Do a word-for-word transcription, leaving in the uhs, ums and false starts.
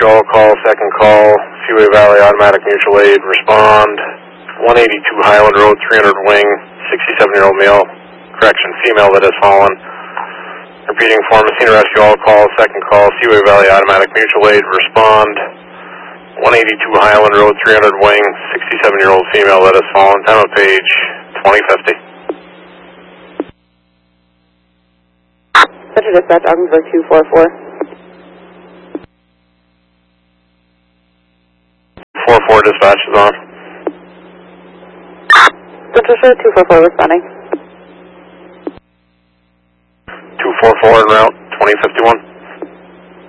Rescue All Call, second call, Seaway Valley Automatic Mutual Aid, respond. one eighty-two Highland Road, three hundred wing, sixty-seven-year-old male, correction, female that has fallen. Repeating for Messina Rescue All Call, second call, Seaway Valley Automatic Mutual Aid, respond. one eighty-two Highland Road, three hundred wing, sixty-seven-year-old female that has fallen. Time of page twenty fifty. Central Dispatch, Ogdensburg two four four. four four dispatch is on. Central Show two four four responding. two four four en route, twenty fifty-one.